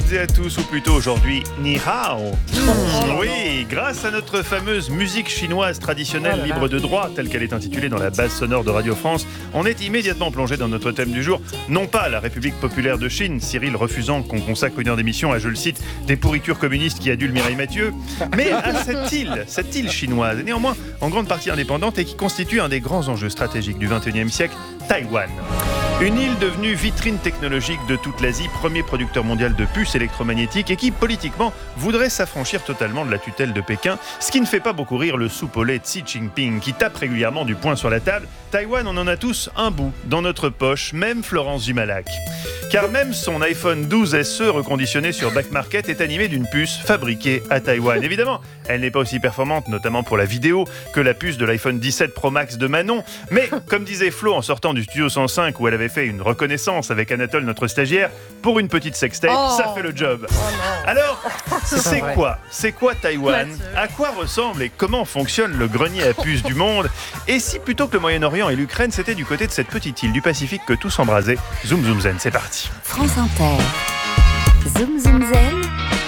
toutes et à tous, ou plutôt aujourd'hui, Ni Hao. Oui, grâce à notre fameuse musique chinoise traditionnelle libre de droit, telle qu'elle est intitulée dans la base sonore de Radio France, on est immédiatement plongé dans notre thème du jour, non pas la République populaire de Chine, Cyril refusant qu'on consacre une heure d'émission à, je le cite, des pourritures communistes qui adulent Mireille Mathieu, mais à cette île chinoise, néanmoins en grande partie indépendante et qui constitue un des grands enjeux stratégiques du XXIe siècle, Taïwan. Une île devenue vitrine technologique de toute l'Asie, premier producteur mondial de puces électromagnétiques et qui, politiquement, voudrait s'affranchir totalement de la tutelle de Pékin, ce qui ne fait pas beaucoup rire le soupolé Xi Jinping qui tape régulièrement du poing sur la table. Taïwan, on en a tous un bout dans notre poche, même Florence Jumalac. Car même son iPhone 12 SE reconditionné sur Back Market est animé d'une puce fabriquée à Taïwan. Évidemment, elle n'est pas aussi performante, notamment pour la vidéo, que la puce de l'iPhone 17 Pro Max de Manon. Mais, comme disait Flo en sortant du Studio 105 où elle avait fait une reconnaissance avec Anatole, notre stagiaire, pour une petite sextape, ça fait le job. Alors, c'est quoi Taïwan? À quoi ressemble et comment fonctionne le grenier à puces du monde? Et si plutôt que le Moyen-Orient et l'Ukraine, c'était du côté de cette petite île du Pacifique que tout s'embrasait? Zoom Zoom Zen, c'est parti. France Inter. Zoom Zoom Zen.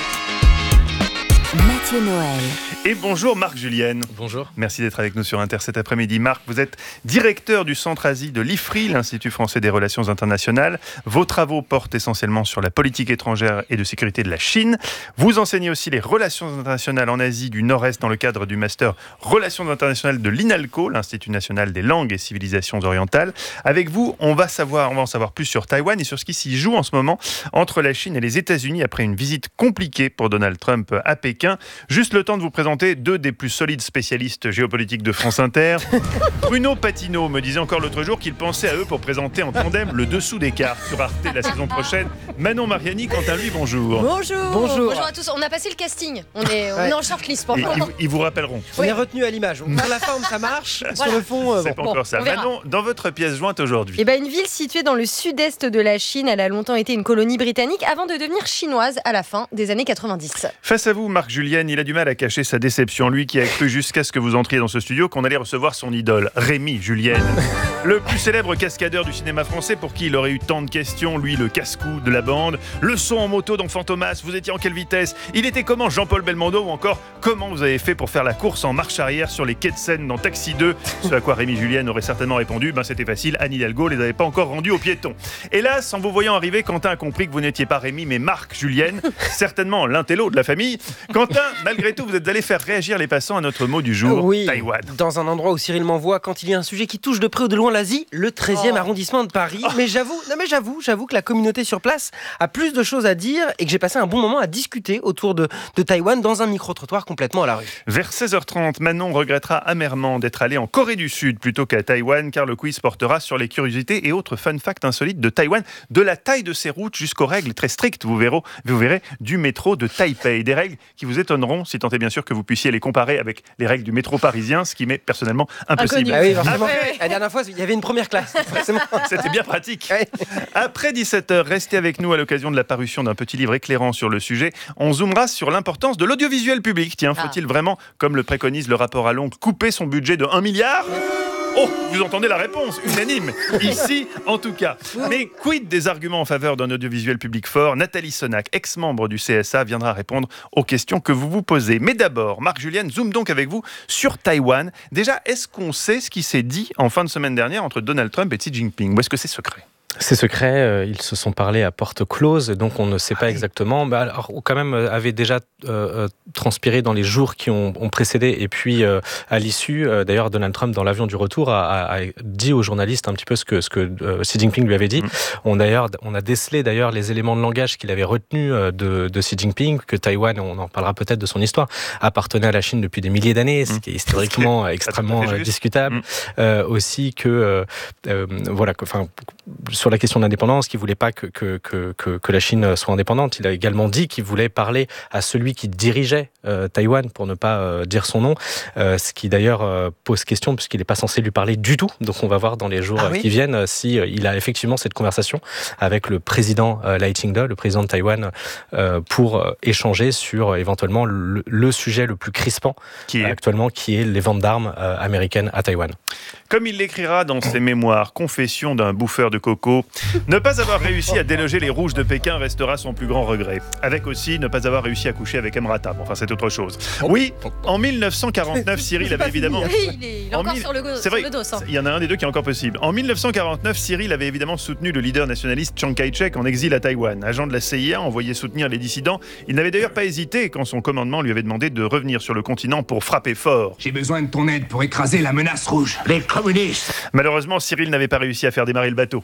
Mathieu Noël. Et bonjour Marc Julienne. Bonjour. Merci d'être avec nous sur Inter cet après-midi. Marc, vous êtes directeur du Centre Asie de l'IFRI, l'Institut français des relations internationales. Vos travaux portent essentiellement sur la politique étrangère et de sécurité de la Chine. Vous enseignez aussi les relations internationales en Asie du Nord-Est dans le cadre du master Relations internationales de l'INALCO, l'Institut national des langues et civilisations orientales. Avec vous, on va en savoir plus sur Taïwan et sur ce qui s'y joue en ce moment entre la Chine et les États-Unis après une visite compliquée pour Donald Trump à Pékin. Juste le temps de vous présenter deux des plus solides spécialistes géopolitiques de France Inter. Bruno Patino me disait encore l'autre jour qu'il pensait à eux pour présenter en tandem le dessous des cartes sur Arte la saison prochaine. Manon Mariani, quant à lui, bonjour. Bonjour à tous. On a passé le casting. On est en shortlist pour le moment. Ils vous rappelleront. On est retenu à l'image. Pour la forme, ça marche. Sur le fond, c'est pas encore ça. Manon, dans votre pièce jointe aujourd'hui. Une ville située dans le sud-est de la Chine, elle a longtemps été une colonie britannique avant de devenir chinoise à la fin des années 90. Face à vous, Marc Julienne, il a du mal à cacher sa déception. Lui qui a cru jusqu'à ce que vous entriez dans ce studio qu'on allait recevoir son idole, Rémi Julienne. Le plus célèbre cascadeur du cinéma français pour qui il aurait eu tant de questions, lui le casse-cou de la bande. Le saut en moto dans Fantomas, vous étiez en quelle vitesse? Il était comment Jean-Paul Belmondo? Ou encore comment vous avez fait pour faire la course en marche arrière sur les quais de Seine dans Taxi 2? Ce à quoi Rémi Julienne aurait certainement répondu, c'était facile, Anne Hidalgo les avait pas encore rendus aux piétons. Hélas, en vous voyant arriver, Quentin a compris que vous n'étiez pas Rémi mais Marc Julienne, certainement l'intello de la famille. Quentin, malgré tout, vous êtes allé faire réagir les passants à notre mot du jour, oui, Taïwan. Dans un endroit où Cyril m'envoie quand il y a un sujet qui touche de près ou de loin l'Asie, le 13e arrondissement de Paris. Mais j'avoue que la communauté sur place a plus de choses à dire et que j'ai passé un bon moment à discuter autour de Taïwan dans un micro-trottoir complètement à la rue. Vers 16h30, Manon regrettera amèrement d'être allé en Corée du Sud plutôt qu'à Taïwan, car le quiz portera sur les curiosités et autres fun facts insolites de Taïwan, de la taille de ses routes jusqu'aux règles très strictes, vous verrez, du métro de Taipei. Des règles qui vous étonneront, si tant est bien sûr que vous puissiez les comparer avec les règles du métro parisien, ce qui m'est personnellement impossible. Ah oui, forcément. La dernière fois, il y avait une première classe. C'était bien pratique. Après 17h, restez avec nous à l'occasion de la parution d'un petit livre éclairant sur le sujet. On zoomera sur l'importance de l'audiovisuel public. Tiens, faut-il vraiment, comme le préconise le rapport à Londres, couper son budget de 1 milliard ? Oh, vous entendez la réponse, unanime, ici en tout cas. Mais quid des arguments en faveur d'un audiovisuel public fort? Nathalie Sonac, ex-membre du CSA, viendra répondre aux questions que vous vous posez. Mais d'abord, Marc Julienne, zoom donc avec vous sur Taïwan. Déjà, est-ce qu'on sait ce qui s'est dit en fin de semaine dernière entre Donald Trump et Xi Jinping? Ou est-ce que c'est secret? C'est secret, ils se sont parlé à porte close, donc on ne sait pas exactement. Alors, quand même, avait déjà transpiré dans les jours qui ont précédé, et puis à l'issue, d'ailleurs, Donald Trump, dans l'avion du retour, a dit aux journalistes un petit peu ce que Xi Jinping lui avait dit. On a décelé d'ailleurs les éléments de langage qu'il avait retenus de Xi Jinping, que Taïwan, on en parlera peut-être de son histoire, appartenait à la Chine depuis des milliers d'années, ce qui est historiquement extrêmement discutable. Aussi que, sur la question d'indépendance, qu'il ne voulait pas que la Chine soit indépendante. Il a également dit qu'il voulait parler à celui qui dirigeait Taïwan, pour ne pas dire son nom, ce qui d'ailleurs pose question, puisqu'il n'est pas censé lui parler du tout. Donc on va voir dans les jours qui viennent s'il a effectivement cette conversation avec le président Lai Ching-te, le président de Taïwan, pour échanger sur éventuellement le sujet le plus crispant actuellement, qui est les ventes d'armes américaines à Taïwan. Comme il l'écrira dans ses mémoires, Confession d'un bouffeur de coco, co. Ne pas avoir réussi à déloger les rouges de Pékin restera son plus grand regret. Avec aussi ne pas avoir réussi à coucher avec Emrata. Enfin, c'est autre chose. Oui, en 1949, Cyril avait évidemment... Il est encore sur le dos. Il y en a un des deux qui est encore possible. En 1949, Cyril avait évidemment soutenu le leader nationaliste Chiang Kai-shek en exil à Taïwan. Agent de la CIA, envoyé soutenir les dissidents, il n'avait d'ailleurs pas hésité quand son commandement lui avait demandé de revenir sur le continent pour frapper fort. J'ai besoin de ton aide pour écraser la menace rouge, les communistes. Malheureusement, Cyril n'avait pas réussi à faire démarrer le bateau.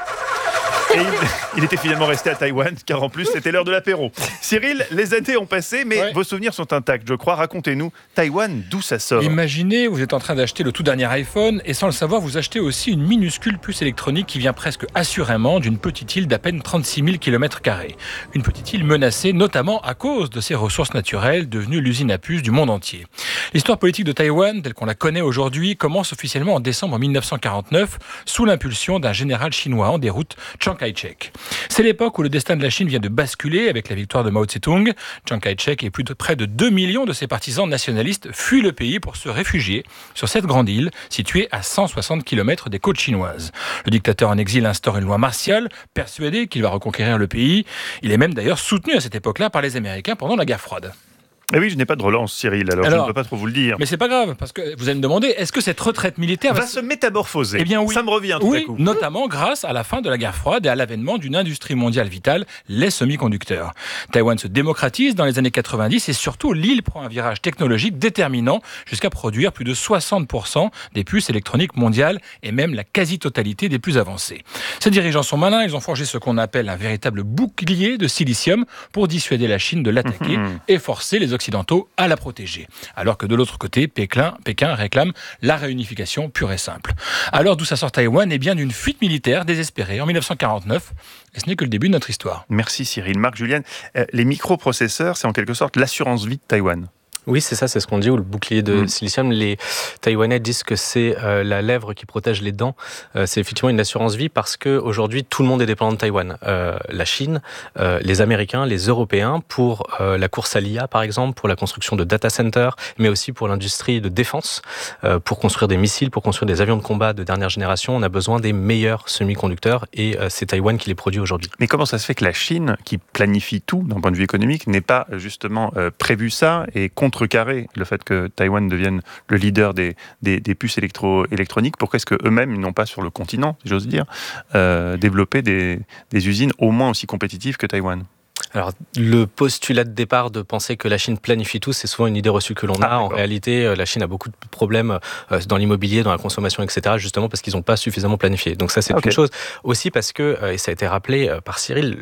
Et il était finalement resté à Taïwan, car en plus, c'était l'heure de l'apéro. Cyril, les années ont passé, mais vos souvenirs sont intacts, je crois. Racontez-nous, Taïwan, d'où ça sort? Imaginez, vous êtes en train d'acheter le tout dernier iPhone, et sans le savoir, vous achetez aussi une minuscule puce électronique qui vient presque assurément d'une petite île d'à peine 36 000 km². Une petite île menacée, notamment à cause de ses ressources naturelles, devenue l'usine à puces du monde entier. L'histoire politique de Taïwan, telle qu'on la connaît aujourd'hui, commence officiellement en décembre 1949, sous l'impulsion d'un général chinois en déroute, Chiang Kai-shek. C'est l'époque où le destin de la Chine vient de basculer avec la victoire de Mao Tse-tung. Chiang Kai-shek et près de 2 millions de ses partisans nationalistes fuient le pays pour se réfugier sur cette grande île située à 160 km des côtes chinoises. Le dictateur en exil instaure une loi martiale, persuadé qu'il va reconquérir le pays. Il est même d'ailleurs soutenu à cette époque-là par les Américains pendant la guerre froide. Eh oui, je n'ai pas de relance, Cyril, alors je ne peux pas trop vous le dire. Mais c'est pas grave, parce que vous allez me demander, est-ce que cette retraite militaire va se métamorphoser? Eh bien oui. Ça me revient tout à coup. Notamment grâce à la fin de la guerre froide et à l'avènement d'une industrie mondiale vitale, les semi-conducteurs. Taïwan se démocratise dans les années 90 et surtout l'île prend un virage technologique déterminant jusqu'à produire plus de 60% des puces électroniques mondiales et même la quasi-totalité des plus avancées. Ces dirigeants sont malins, ils ont forgé ce qu'on appelle un véritable bouclier de silicium pour dissuader la Chine de l'attaquer et forcer les Occidentaux à la protéger. Alors que de l'autre côté, Pékin réclame la réunification pure et simple. Alors d'où ça sort Taïwan? Eh bien d'une fuite militaire désespérée en 1949. Et ce n'est que le début de notre histoire. Merci Cyril. Marc Julien, les microprocesseurs, c'est en quelque sorte l'assurance vie de Taïwan. Oui, c'est ça, c'est ce qu'on dit, ou le bouclier de silicium. Les Taïwanais disent que c'est la lèvre qui protège les dents. C'est effectivement une assurance vie parce qu'aujourd'hui, tout le monde est dépendant de Taïwan. La Chine, les Américains, les Européens, pour la course à l'IA, par exemple, pour la construction de data centers, mais aussi pour l'industrie de défense, pour construire des missiles, pour construire des avions de combat de dernière génération. On a besoin des meilleurs semi-conducteurs et c'est Taïwan qui les produit aujourd'hui. Mais comment ça se fait que la Chine, qui planifie tout d'un point de vue économique, n'ait pas justement prévu ça et contrecarrer le fait que Taïwan devienne le leader des puces électroniques? Pourquoi est-ce qu'eux-mêmes n'ont pas sur le continent, si j'ose dire, développé des usines au moins aussi compétitives que Taïwan? Alors, le postulat de départ de penser que la Chine planifie tout, c'est souvent une idée reçue que l'on a. En réalité, la Chine a beaucoup de problèmes dans l'immobilier, dans la consommation, etc., justement parce qu'ils n'ont pas suffisamment planifié. Donc ça, c'est une chose. Aussi parce que, et ça a été rappelé par Cyril,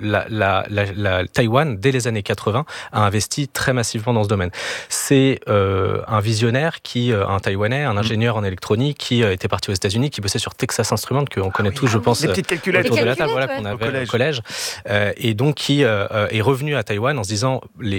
la Taïwan, dès les années 80, a investi très massivement dans ce domaine. C'est un visionnaire, un Taïwanais, un ingénieur en électronique, qui était parti aux États-Unis, qui bossait sur Texas Instruments, qu'on connaît tous, je pense, les petites calculettes autour de la table, voilà, qu'on avait au collège. Et donc, qui est revenu à Taïwan en se disant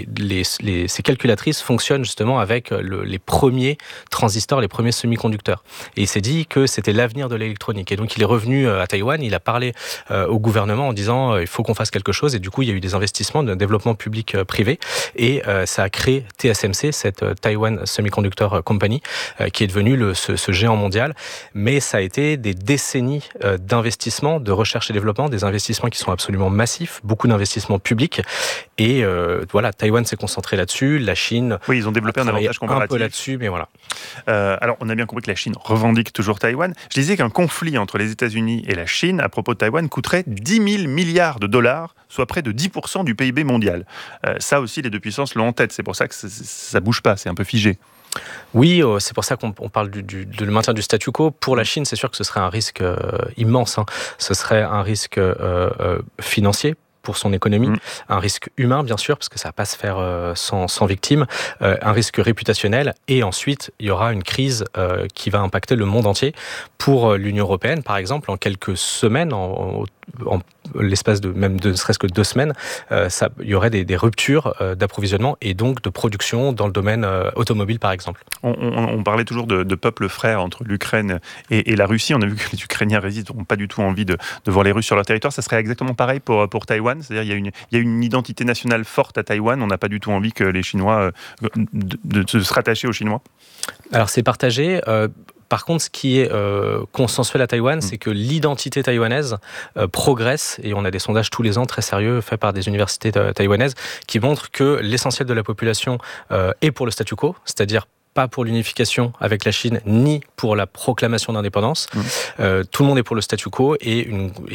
ces calculatrices fonctionnent justement avec les premiers transistors, les premiers semi-conducteurs. Et il s'est dit que c'était l'avenir de l'électronique. Et donc il est revenu à Taïwan, il a parlé au gouvernement en disant il faut qu'on fasse quelque chose. Et du coup, il y a eu des investissements de développement public-privé. Et ça a créé TSMC, cette Taiwan Semiconductor Company, qui est devenue ce géant mondial. Mais ça a été des décennies d'investissements, de recherche et développement, des investissements qui sont absolument massifs, beaucoup d'investissements publics. Et voilà, Taïwan s'est concentré là-dessus. La Chine, oui, ils ont développé un avantage comparatif. Un peu là-dessus, mais voilà. Alors, on a bien compris que la Chine revendique toujours Taïwan. Je disais qu'un conflit entre les États-Unis et la Chine à propos de Taïwan coûterait 10 000 milliards de dollars, soit près de 10% du PIB mondial. Ça aussi, les deux puissances l'ont en tête. C'est pour ça que ça bouge pas, c'est un peu figé. Oui, c'est pour ça qu'on parle de maintien du statu quo. Pour la Chine, c'est sûr que ce serait un risque immense. Ce serait un risque financier pour son économie, un risque humain bien sûr, parce que ça ne va pas se faire sans victimes, un risque réputationnel, et ensuite il y aura une crise qui va impacter le monde entier. Pour l'Union européenne, par exemple, en quelques semaines, en l'espace de ne serait-ce que 2 semaines, il y aurait des ruptures d'approvisionnement et donc de production dans le domaine automobile, par exemple. On parlait toujours de peuples frères entre l'Ukraine et la Russie. On a vu que les Ukrainiens n'ont pas du tout envie de voir les Russes sur leur territoire. Ça serait exactement pareil pour Taïwan. C'est-à-dire il y a une identité nationale forte à Taïwan. On n'a pas du tout envie que les Chinois de se rattacher aux Chinois. Alors c'est partagé. Par contre, ce qui est consensuel à Taïwan, c'est que l'identité taïwanaise progresse, et on a des sondages tous les ans très sérieux faits par des universités taïwanaises qui montrent que l'essentiel de la population est pour le statu quo, c'est-à-dire pas pour l'unification avec la Chine, ni pour la proclamation d'indépendance. Tout le monde est pour le statu quo, et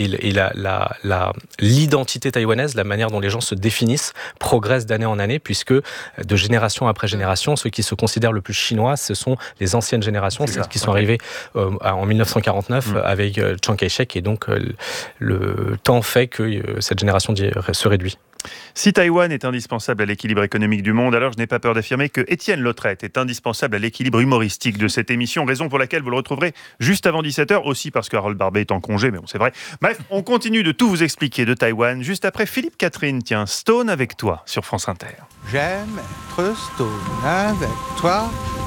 l'identité taïwanaise, la manière dont les gens se définissent, progresse d'année en année, puisque de génération après génération, ceux qui se considèrent le plus chinois, ce sont les anciennes générations, celles qui sont arrivées en 1949 avec Chiang Kai-shek, et donc le temps fait que cette génération se réduit. Si Taïwan est indispensable à l'équilibre économique du monde, alors je n'ai pas peur d'affirmer que Étienne Lautrette est indispensable à l'équilibre humoristique de cette émission, raison pour laquelle vous le retrouverez juste avant 17h, aussi parce que Harold Barbet est en congé, mais bon, c'est vrai. Bref, on continue de tout vous expliquer de Taïwan juste après Philippe Catherine. Tiens, Stone avec toi sur France Inter. J'aime être Stone avec toi.